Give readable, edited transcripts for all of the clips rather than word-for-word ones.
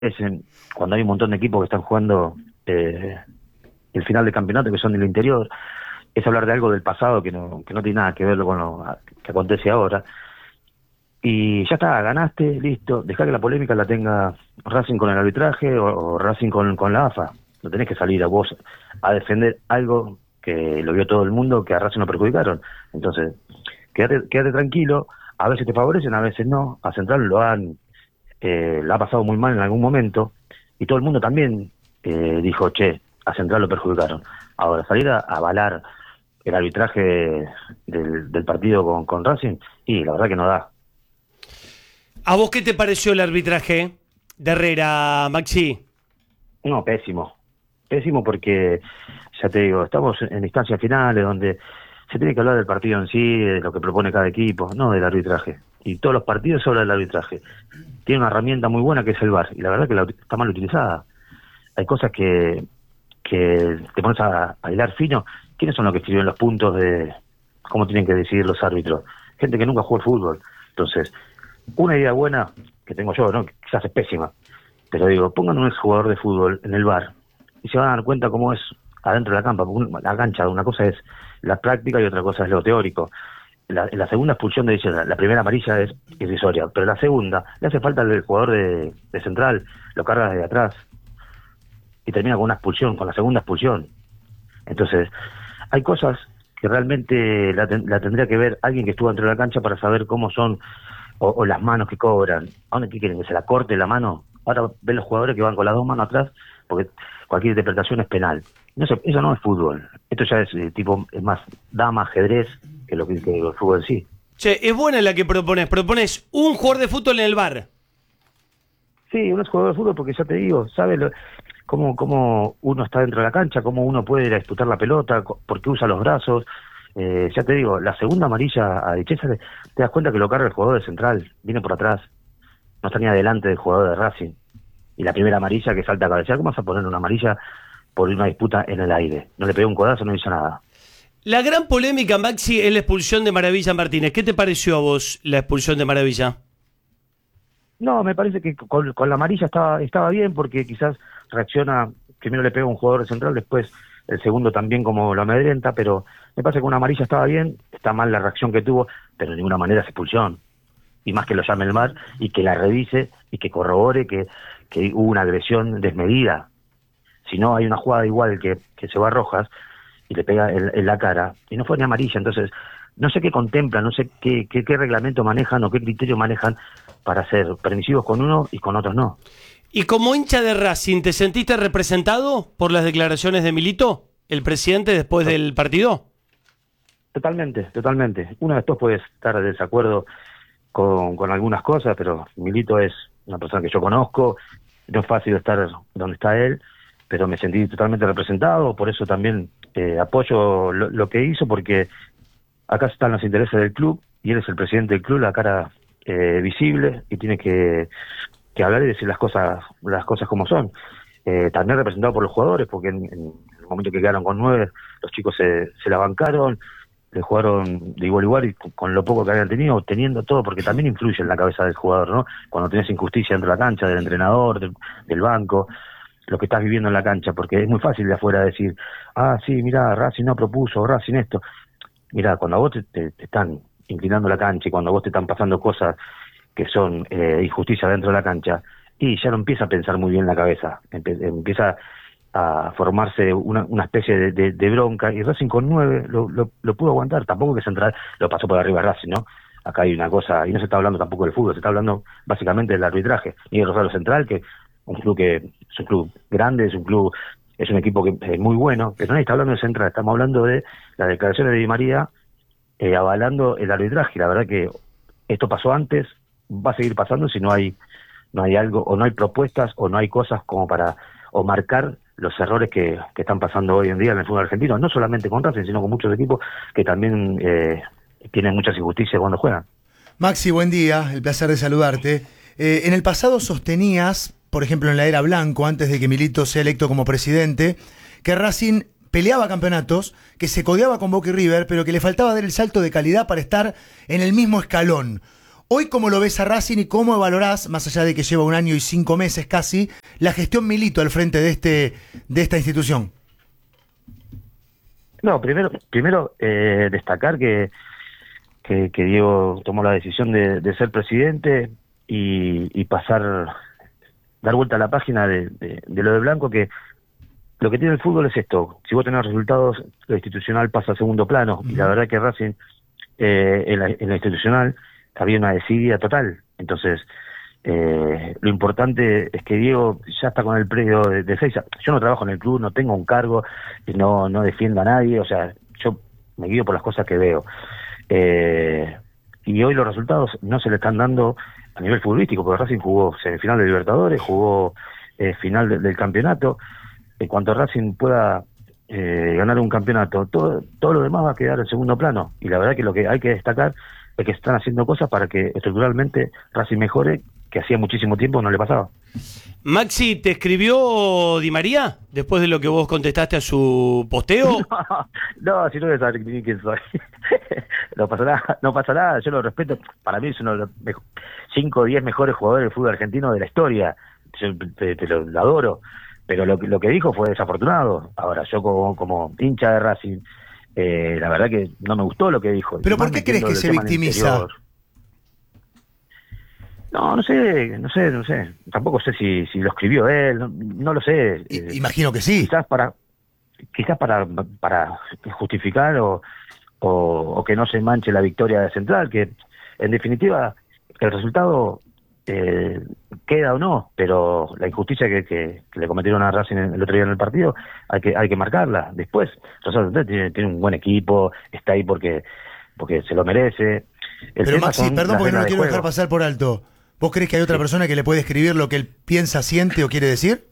cuando hay un montón de equipos que están jugando el final de campeonato, que son del interior, es hablar de algo del pasado que no tiene nada que ver con lo que acontece ahora. Y ya está, ganaste, listo, dejá que la polémica la tenga Racing con el arbitraje o Racing con la AFA. No tenés que salir a vos a defender algo que lo vio todo el mundo, que a Racing lo perjudicaron. Entonces, quédate tranquilo, a veces te favorecen, a veces no. A Central la ha pasado muy mal en algún momento, y todo el mundo también dijo, che, a Central lo perjudicaron. Ahora, salir a avalar el arbitraje del partido con Racing, y la verdad que no da. ¿A vos qué te pareció el arbitraje de Herrera, Maxi? No, pésimo. Pésimo porque, ya te digo, estamos en instancias finales donde se tiene que hablar del partido en sí, de lo que propone cada equipo, no del arbitraje. Y todos los partidos hablan del arbitraje. Tiene una herramienta muy buena que es el VAR, y la verdad que está mal utilizada. Hay cosas que te pones a hilar fino. ¿Quiénes son los que escriben los puntos de cómo tienen que decidir los árbitros? Gente que nunca jugó al fútbol. Entonces, una idea buena que tengo yo, ¿no? Que quizás es pésima, pero digo, pongan un exjugador de fútbol en el VAR y se van a dar cuenta cómo es adentro de la cancha, porque la cancha, una cosa es la práctica y otra cosa es lo teórico. La segunda expulsión de Villena, la primera amarilla es irrisoria, pero la segunda, le hace falta al jugador de Central, lo carga desde atrás y termina con una expulsión, con la segunda expulsión. Entonces, hay cosas que realmente la tendría que ver alguien que estuvo dentro de la cancha para saber cómo son, o las manos que cobran. ¿A dónde quieren que se la corte la mano? Ahora ven los jugadores que van con las dos manos atrás, porque cualquier interpretación es penal. No sé, eso no es fútbol. Esto ya es es más dama, ajedrez, que lo que el fútbol en sí. Che, es buena la que propones. Propones un jugador de fútbol en el VAR. Sí, uno es jugador de fútbol porque ya te digo, sabe cómo uno está dentro de la cancha, cómo uno puede ir a disputar la pelota, por qué usa los brazos. Ya te digo, la segunda amarilla a Dichesa, te das cuenta que lo carga el jugador de Central, viene por atrás, no está ni adelante del jugador de Racing. Y la primera amarilla que salta a cabecear, ¿cómo vas a poner una amarilla por una disputa en el aire? No le pegó un codazo, no hizo nada. La gran polémica, Maxi, es la expulsión de Maravilla Martínez. ¿Qué te pareció a vos la expulsión de Maravilla? No, me parece que con la amarilla estaba bien, porque quizás reacciona, primero le pega un jugador de Central, después el segundo también como lo amedrenta, pero me parece que una amarilla estaba bien, está mal la reacción que tuvo, pero de ninguna manera es expulsión. Y más que lo llame el VAR y que la revise y que corrobore que hubo una agresión desmedida. Si no, hay una jugada igual que se va a Rojas y le pega en la cara, y no fue ni amarilla. Entonces, no sé qué contemplan, no sé qué reglamento manejan o qué criterio manejan para ser permisivos con uno y con otros no. Y como hincha de Racing, ¿te sentiste representado por las declaraciones de Milito, el presidente, después del partido? Totalmente. Uno después puede estar de desacuerdo con algunas cosas, pero Milito es una persona que yo conozco, no es fácil estar donde está él, pero me sentí totalmente representado, por eso también apoyo lo que hizo, porque acá están los intereses del club, y él es el presidente del club, la cara visible, y tiene que hablar y decir las cosas como son. También representado por los jugadores, porque en el momento que quedaron con 9, los chicos se la bancaron, le jugaron de igual a igual, y con lo poco que habían tenido, teniendo todo, porque también influye en la cabeza del jugador, ¿no? Cuando tienes injusticia dentro de la cancha, del entrenador, del banco, lo que estás viviendo en la cancha, porque es muy fácil de afuera decir, sí, mirá, Racing no propuso, Racing esto. Mirá, cuando a vos te están inclinando la cancha y cuando a vos te están pasando cosas que son injusticia dentro de la cancha, y ya no empieza a pensar muy bien la cabeza, empieza a formarse una especie de bronca, y Racing con 9 lo pudo aguantar. Tampoco que Central lo pasó por arriba Racing, ¿no? Acá hay una cosa, y no se está hablando tampoco del fútbol, se está hablando básicamente del arbitraje. Y el Rosario Central, que es un club grande, es un equipo que es muy bueno, pero nadie está hablando de Central, estamos hablando de las declaraciones de Di María avalando el arbitraje. Y la verdad que esto pasó antes, va a seguir pasando si no hay algo, o no hay propuestas, o no hay cosas como para marcar los errores que están pasando hoy en día en el fútbol argentino, no solamente con Racing, sino con muchos equipos que también tienen muchas injusticias cuando juegan. Maxi, buen día, el placer de saludarte. En el pasado sostenías, por ejemplo en la era Blanco, antes de que Milito sea electo como presidente, que Racing peleaba campeonatos, que se codeaba con Boca y River, pero que le faltaba dar el salto de calidad para estar en el mismo escalón. Hoy, ¿cómo lo ves a Racing y cómo valorás, más allá de que lleva 1 año y 5 meses casi, la gestión Milito al frente de esta institución? No, primero destacar que Diego tomó la decisión de ser presidente y dar vuelta a la página de lo de Blanco, que lo que tiene el fútbol es esto: si vos tenés resultados, lo institucional pasa a segundo plano, y la verdad que Racing en la institucional había una desidia total. Entonces, lo importante es que Diego ya está con el predio de Seiza. Yo no trabajo en el club, no tengo un cargo, no defiendo a nadie, o sea, yo me guío por las cosas que veo. Y hoy los resultados no se le están dando a nivel futbolístico, porque Racing jugó semifinal de Libertadores, jugó final del campeonato. En cuanto Racing pueda ganar un campeonato, todo lo demás va a quedar en segundo plano. Y la verdad que lo que hay que destacar es que están haciendo cosas para que estructuralmente Racing mejore, que hacía muchísimo tiempo no le pasaba. Maxi, ¿te escribió Di María después de lo que vos contestaste a su posteo? No, si no voy a saber ni quién soy. No pasa nada, yo lo respeto. Para mí es uno de los 5 o 10 mejores jugadores del fútbol argentino de la historia. Yo te lo adoro. Pero lo que dijo fue desafortunado. Ahora, yo como hincha de Racing, la verdad que no me gustó lo que dijo. ¿Pero por qué crees que se victimiza? No sé. Tampoco sé si lo escribió él, no lo sé. Imagino que sí. Quizás para justificar o que no se manche la victoria de Central, que en definitiva el resultado queda o no, pero la injusticia que le cometieron a Racing el otro día en el partido hay que marcarla. Después Rosario tiene un buen equipo, está ahí porque se lo merece. Pero Maxi, perdón porque no lo quiero dejar pasar por alto. ¿Vos crees que hay otra persona que le puede escribir lo que él piensa, siente o quiere decir?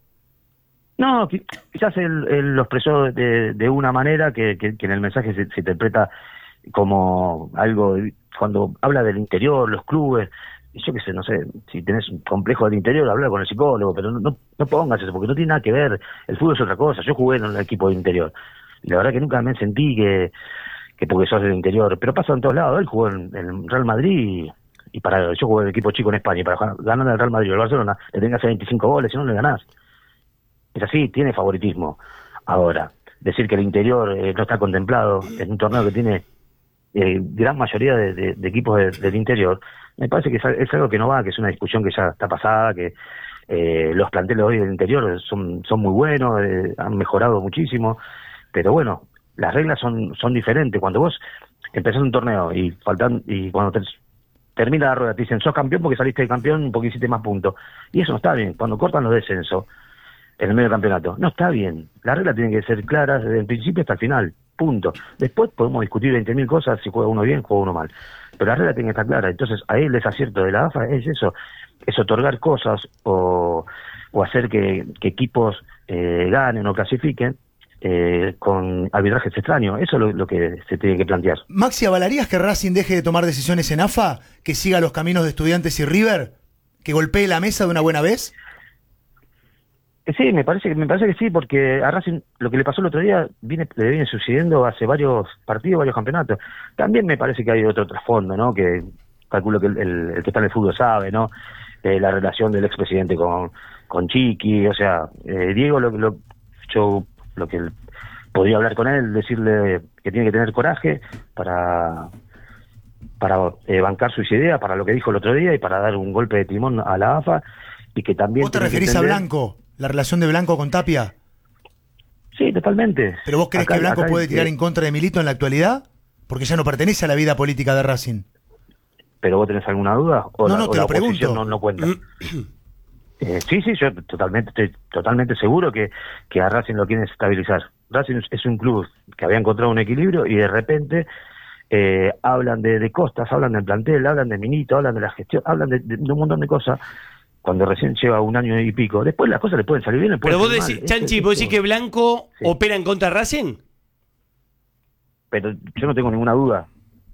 No, quizás él lo expresó de una manera que en el mensaje se interpreta como algo, cuando habla del interior, los clubes, yo qué sé, no sé, si tenés un complejo del interior, habla con el psicólogo, pero no pongas eso, porque no tiene nada que ver, el fútbol es otra cosa. Yo jugué en un equipo del interior, y la verdad que nunca me sentí que porque sos del interior, pero pasa en todos lados. Él jugó en el Real Madrid, y yo jugué en el equipo chico en España, y para ganar el Real Madrid o el Barcelona, le tenés que hacer 25 goles, si no le ganás. Es así, tiene favoritismo. Ahora, decir que el interior no está contemplado en un torneo que tiene gran mayoría de equipos del interior, me parece que es algo que no va, que es una discusión que ya está pasada, que los planteles hoy del interior son muy buenos, han mejorado muchísimo, pero bueno, las reglas son diferentes. Cuando vos empezás un torneo y cuando termina la rueda te dicen sos campeón porque saliste de campeón porque hiciste más puntos, y eso no está bien. Cuando cortan los descensos en el medio del campeonato, no está bien. Las reglas tienen que ser claras desde el principio hasta el final, punto. Después podemos discutir 20.000 cosas, si juega uno bien, juega uno mal, pero las reglas tienen que estar claras. Entonces ahí el desacierto de la AFA es eso, es otorgar cosas o hacer que equipos ganen o clasifiquen con arbitrajes extraños. Eso es lo que se tiene que plantear. Maxi, ¿avalarías que Racing deje de tomar decisiones en AFA, que siga los caminos de Estudiantes y River, que golpee la mesa de una buena vez? Sí, me parece que sí, porque a Racing lo que le pasó el otro día le viene sucediendo hace varios partidos, varios campeonatos. También me parece que hay otro trasfondo, ¿no? Que calculo que el que está en el fútbol sabe, ¿no? La relación del expresidente con Chiqui, o sea, Diego, yo lo que podría hablar con él, decirle que tiene que tener coraje para bancar sus ideas, para lo que dijo el otro día y para dar un golpe de timón a la AFA, y que también... ¿Vos te referís a Blanco? ¿La relación de Blanco con Tapia? Sí, totalmente. ¿Pero vos crees que Blanco puede tirar en contra de Milito en la actualidad? Porque ya no pertenece a la vida política de Racing. ¿Pero vos tenés alguna duda? No, te lo pregunto. No cuenta. Sí, yo estoy totalmente seguro que a Racing lo quieren estabilizar. Racing es un club que había encontrado un equilibrio y de repente hablan de costas, hablan del plantel, hablan de Milito, hablan de la gestión, hablan de un montón de cosas, cuando recién lleva 1 año y pico. Después las cosas le pueden salir bien, le pueden Pero vos salir decís, mal. Chanchi, ¿vos decís que Blanco sí opera en contra de Racing? Pero yo no tengo ninguna duda.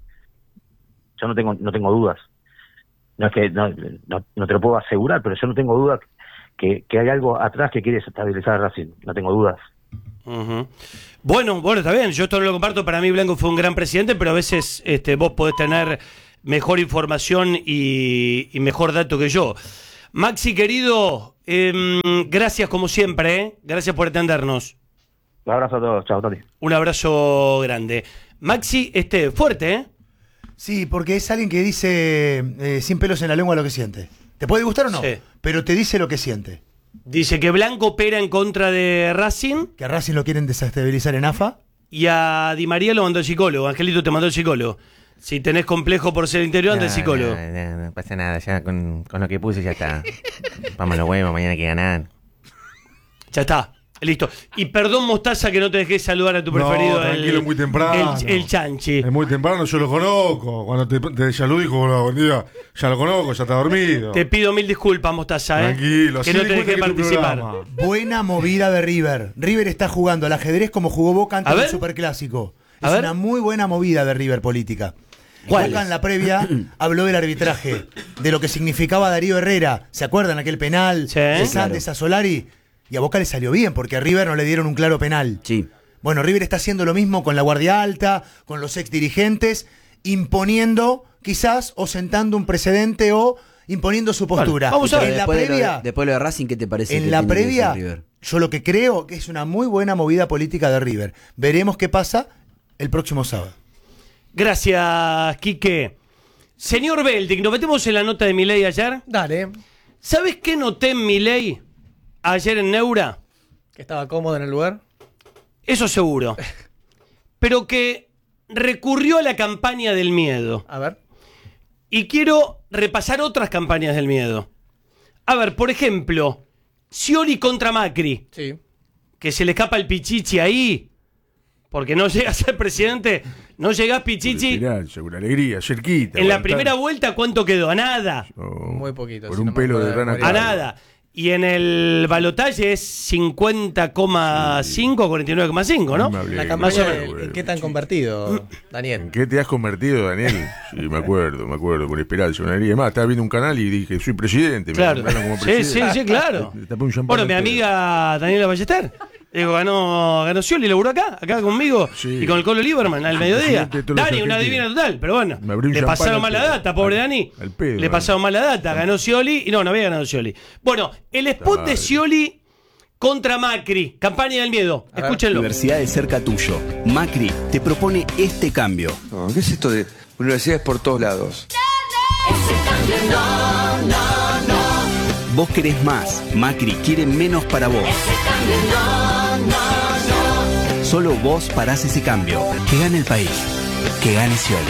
Yo no tengo dudas. No es que no te lo puedo asegurar, pero yo no tengo dudas que hay algo atrás que quiere estabilizar a Racing. No tengo dudas. Uh-huh. Bueno, está bien. Yo esto no lo comparto. Para mí Blanco fue un gran presidente, pero a veces vos podés tener mejor información y mejor dato que yo. Maxi, querido, gracias como siempre, ¿eh? Gracias por atendernos. Un abrazo a todos, chao, Tony. Un abrazo grande. Maxi, fuerte, ¿eh? Sí, porque es alguien que dice sin pelos en la lengua lo que siente. ¿Te puede gustar o no? Sí. Pero te dice lo que siente. Dice que Blanco opera en contra de Racing. Que a Racing lo quieren desestabilizar en AFA. Y a Di María lo mandó el psicólogo. Angelito te mandó el psicólogo. Si tenés complejo por ser interior, anda el psicólogo. No pasa nada, ya con lo que puse ya está. Vamos los huevos, mañana hay que ganar. Ya está, listo. Y perdón, Mostaza, que no te dejé saludar a tu preferido. Tranquilo, es muy temprano. El Chanchi. Es muy temprano, yo lo conozco. Cuando te saludó, dijo, hola, buen día. Ya lo conozco, ya está dormido. Te pido 1000 disculpas, Mostaza, Tranquilo, que no te dejé participar. Buena movida de River. River está jugando al ajedrez como jugó Boca antes del Superclásico. Es una muy buena movida de River política. ¿Cuál? Boca en la previa habló del arbitraje, de lo que significaba Darío Herrera. ¿Se acuerdan aquel penal de Sandes a Solari? Y a Boca le salió bien, porque a River no le dieron un claro penal. Sí. Bueno, River está haciendo lo mismo con la Guardia Alta, con los ex dirigentes, imponiendo quizás o sentando un precedente o imponiendo su postura. Bueno, vamos a ver. En la previa, Después lo de Racing, ¿qué te parece? en la previa, yo lo que creo que es una muy buena movida política de River. Veremos qué pasa el próximo sábado. Gracias, Quique. Señor Belding, nos metemos en la nota de Milei ayer. Dale, ¿Sabes qué noté en Milei ayer en Neura? que estaba cómodo en el lugar. Eso seguro. Pero que recurrió a la campaña del miedo. A ver. Y quiero repasar otras campañas del miedo. A ver, por ejemplo, Scioli contra Macri. Sí. Que se le escapa el Pichichi ahí. Porque no llega a ser presidente. No llegás, Pichichi. Una alegría, cerquita. En la primera vuelta, ¿cuánto quedó? A nada. Muy poquito. Por si un no me pelo de acuerdo rana. A nada. Y en el balotaje es 50,5 o 49,5, ¿no? La Más campaña, o menos. ¿en qué te han convertido, Daniel? ¿En qué te has convertido, Daniel? Sí, me acuerdo, con esperanza. Una alegría. Más, estaba viendo un canal y dije, soy presidente. Claro. Me como Sí, presidente. sí, claro. Te tapé un champán Bueno, mi entero. amiga Daniela Ballester. Digo, ganó Scioli, laburó acá conmigo. Sí. Y con el Colo Lieberman al mediodía. Presidente de todos los Dani, una argentinos. divina total, pero bueno. Me abrí un Le champán pasaron al mala pedo. data, pobre Dani. Al pedo, Le pasaron Dani. mala data. Ganó Scioli. Y no había ganado Scioli. Bueno, el spot de madre. Scioli contra Macri. Campaña del miedo. Escúchenlo. Universidades cerca tuyo. Macri te propone este cambio. No, ¿qué es esto de universidades por todos lados? Vos querés más. Macri quiere menos para vos. Solo vos parás ese cambio. Que gane el país. Que gane Scioli.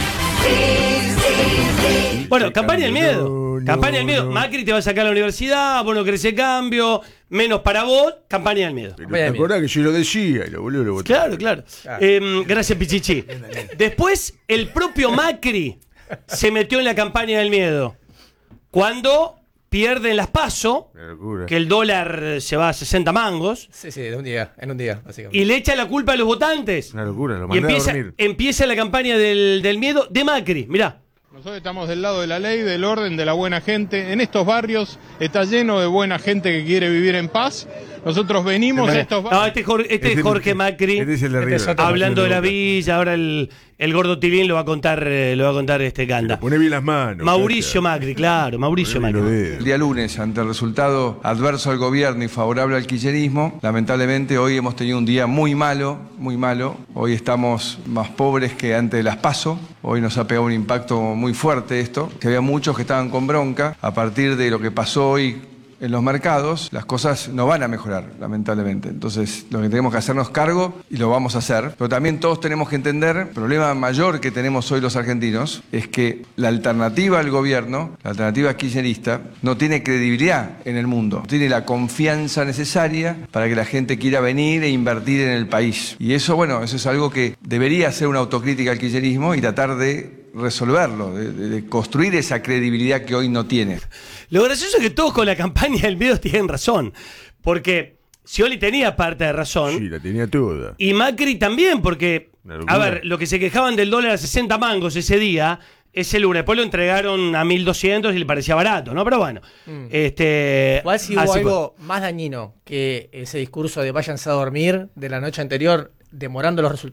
Bueno, campaña del miedo. No, Campaña del miedo. no. Macri te va a sacar a la universidad, vos no querés ese cambio, menos para vos, campaña del miedo. Pero te acordás que yo lo decía y lo boludo lo voté. Claro, claro. Gracias, Pichichi. Después, el propio Macri se metió en la campaña del miedo. Cuando pierden las PASO, Una locura. que el dólar se va a 60 mangos, Sí, en un día, básicamente. y le echa la culpa a los votantes. Una locura, lo Y mandé a dormir. empieza la campaña del miedo de Macri. Mirá. Nosotros estamos del lado de la ley, del orden, de la buena gente. En estos barrios está lleno de buena gente que quiere vivir en paz. Nosotros venimos a estos No, barrios. este es Jorge Macri. Este es el de River. es otro. Hablando de la villa, ahora el gordo Tilín lo va a contar Ganda. Poné bien las manos. Mauricio Macri, claro, Mauricio Poné bien los Macri. dedos. El día lunes, ante el resultado adverso al gobierno y favorable al kirchnerismo, lamentablemente hoy hemos tenido un día muy malo, muy malo. Hoy estamos más pobres que antes de las PASO. Hoy nos ha pegado un impacto muy fuerte esto, que había muchos que estaban con bronca. A partir de lo que pasó hoy en los mercados, las cosas no van a mejorar, lamentablemente. Entonces, lo que tenemos que hacernos cargo, y lo vamos a hacer, pero también todos tenemos que entender, el problema mayor que tenemos hoy los argentinos, es que la alternativa al gobierno, la alternativa kirchnerista, no tiene credibilidad en el mundo, no tiene la confianza necesaria para que la gente quiera venir e invertir en el país. Y eso, bueno, eso es algo que debería ser una autocrítica al kirchnerismo y tratar de resolverlo, de construir esa credibilidad que hoy no tiene. Lo gracioso es que todos con la campaña del miedo tienen razón. Porque Scioli tenía parte de razón. Sí, la tenía toda. Y Macri también, porque, Una locura. a ver, lo que se quejaban del dólar a 60 mangos ese día, ese lunes, después lo entregaron a 1.200 y le parecía barato, ¿no? Pero bueno. Igual si hubo así algo más dañino que ese discurso de váyanse a dormir de la noche anterior demorando los resultados,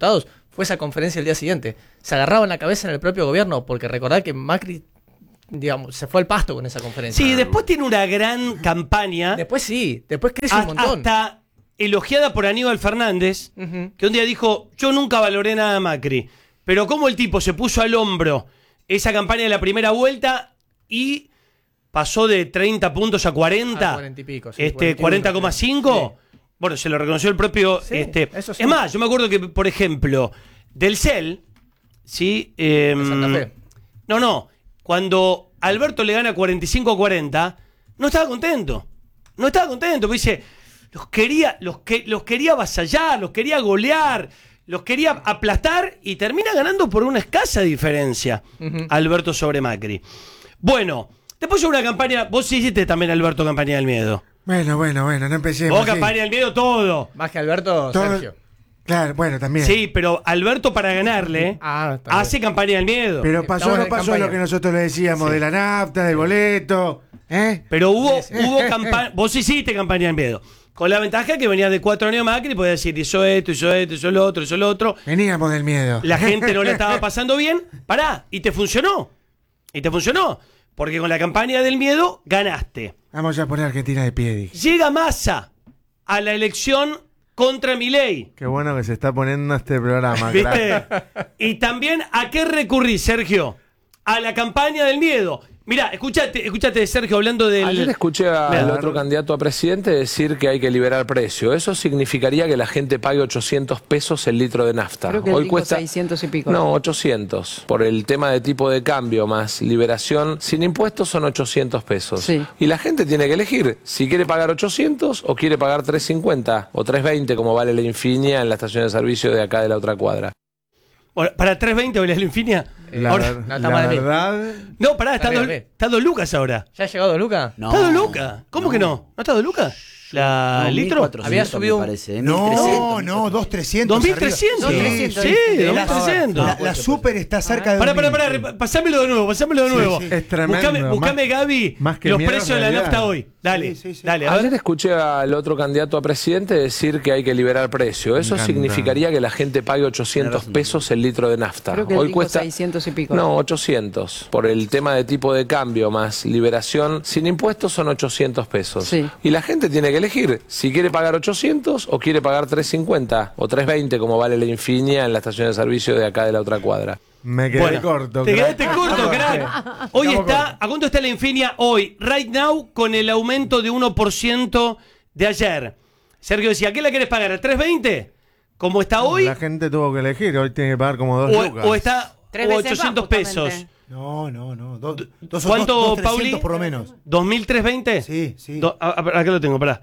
fue esa conferencia el día siguiente. Se agarraban la cabeza en el propio gobierno, porque recordad que Macri, digamos, se fue al pasto con esa conferencia. Sí, después tiene una gran campaña. Después crece un montón. Hasta elogiada por Aníbal Fernández, que un día dijo, yo nunca valoré nada a Macri, pero como el tipo se puso al hombro esa campaña de la primera vuelta y pasó de 30 puntos a 40, 40 y pico, sí, 40,5, sí. Bueno, se lo reconoció el propio... Sí, eso sí. Es más, yo me acuerdo que, por ejemplo, del CEL, ¿sí? De Santa Fe. No, cuando Alberto le gana 45-40, no estaba contento. No estaba contento, porque dice, los quería avasallar, los quería golear, los quería aplastar y termina ganando por una escasa diferencia Alberto sobre Macri. Bueno, después de una campaña, vos hiciste también, Alberto, campaña del miedo. Bueno, no empecemos. Vos campaña del miedo todo. Más que Alberto, Todo- Sergio. Claro, bueno, también. Sí, pero Alberto para ganarle hace campaña del miedo. Pero pasó o no en pasó campaña. lo que nosotros le decíamos de la nafta, del boleto. Pero hubo campaña. Vos hiciste campaña del miedo. Con la ventaja que venías de 4 años Macri y podías decir, hizo esto, hizo lo otro. Veníamos del miedo. La gente no le estaba pasando bien. Pará, y te funcionó. Porque con la campaña del miedo ganaste. Vamos a poner Argentina de pie, dije. Llega Massa a la elección contra Milei. Qué bueno que se está poniendo este programa. ¿Viste? Y también, ¿a qué recurrí, Sergio? A la campaña del miedo. Mirá, escúchate, Sergio, hablando del... Ayer escuché al Mirá. otro candidato a presidente decir que hay que liberar precio. Eso significaría que la gente pague 800 pesos el litro de nafta. Creo que Hoy dijo cuesta 600 y pico. No, 800. Por el tema de tipo de cambio más liberación sin impuestos son 800 pesos. Sí. Y la gente tiene que elegir si quiere pagar 800 o quiere pagar 350 o 320 como vale la Infinia en la estación de servicio de acá de la otra cuadra. Bueno, ¿para 3.20 vale la Infinia? La verdad... No, pará, está 2 lucas ahora. ¿Ya ha llegado Luca? No. ¿Está 2 lucas? ¿Cómo que no? ¿No está 2 lucas? ¿El litro? Había subido No, 2.300. 2.300. Sí, 2.300. La super está cerca de... Pará, pasámelo de nuevo. Sí. Es tremendo. Buscame, Gaby, más que los miedo, precios de la realidad. nafta hoy. Dale, dale, a ver. Ayer escuché al otro candidato a presidente decir que hay que liberar precio. Eso encanta. significaría que la gente pague 800 pesos el litro de nafta. Creo que Hoy dijo cuesta 600 y pico. No, 800. Por el tema de tipo de cambio más liberación sin impuestos son 800 pesos. Sí. Y la gente tiene que elegir si quiere pagar 800 o quiere pagar 350 o 320 como vale la Infinia en la estación de servicio de acá de la otra cuadra. Me quedé corto. Te crack. quedaste corto, crack. Hoy está, ¿a cuánto está la Infinia hoy? Right now, con el aumento de 1% de ayer. Sergio decía, ¿qué la querés pagar? ¿A 3.20? ¿Cómo está hoy? La gente tuvo que elegir. Hoy tiene que pagar como 2 lucas. O está Tres o veces 800 más, pesos. justamente. No. ¿Cuánto, 2.300 Pauli? por lo menos. ¿2.320? Sí. Acá lo tengo, pará.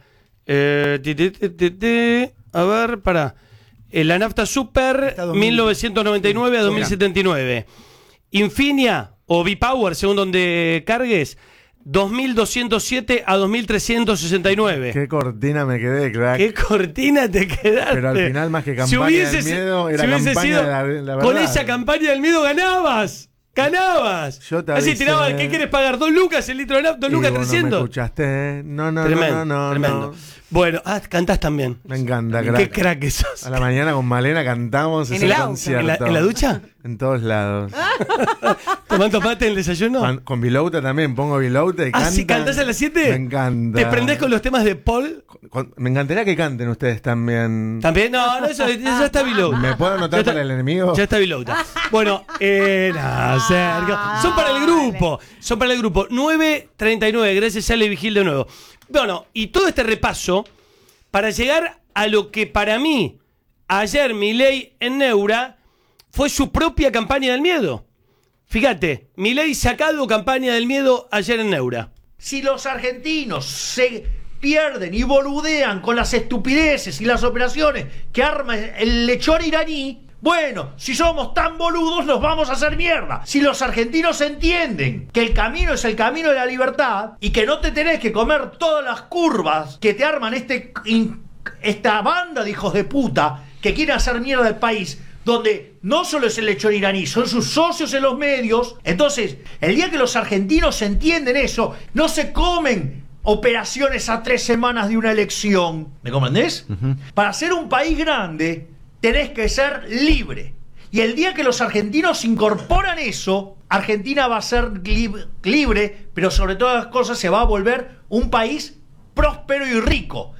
A ver, pará. La nafta super, 1999 a 2079. Infinia o V-Power, según donde cargues, 2.207 a 2.369. Qué cortina me quedé, crack. ¿Qué cortina te quedaste? Pero al final, más que campaña del miedo, era campaña de la verdad. Con esa campaña del miedo ganabas. Yo te Así avisé. tiraba, ¿qué quieres pagar? ¿2 lucas el litro de nafta? ¿2 lucas Y vos 300? No me escuchaste. No. Tremendo. Bueno, cantás también. Me encanta, crack. Qué crack que sos. A la mañana con Malena cantamos En ese el auto. concierto. ¿En la ducha? En todos lados. ¿Tomando mate en el desayuno? Con Vilouta también, pongo Vilouta y ¿Ah, sí cantan. cantás a las 7? Me encanta. ¿Te prendés con los temas de Paul? Me encantaría que canten ustedes también. ¿También? No, eso ya está Vilouta. ¿Me puedo anotar para el enemigo? Ya está Vilouta. Bueno, Sergio. Son para el grupo. 9:39. Gracias, Ale Vigil, de nuevo. Bueno, y todo este repaso para llegar a lo que para mí, ayer Milei en Neura, fue su propia campaña del miedo. Fíjate, Milei sacado campaña del miedo ayer en Neura. Si los argentinos se pierden y boludean con las estupideces y las operaciones que arma el lechón iraní, bueno, si somos tan boludos nos vamos a hacer mierda. Si los argentinos entienden que el camino es el camino de la libertad y que no te tenés que comer todas las curvas que te arman esta banda de hijos de puta que quieren hacer mierda al país, donde no solo es el lechón iraní, son sus socios en los medios. Entonces, el día que los argentinos entienden eso, no se comen operaciones a 3 semanas de una elección. ¿Me comprendés? Para ser un país grande, tenés que ser libre. Y el día que los argentinos incorporan eso, Argentina va a ser libre, pero sobre todas las cosas se va a volver un país próspero y rico.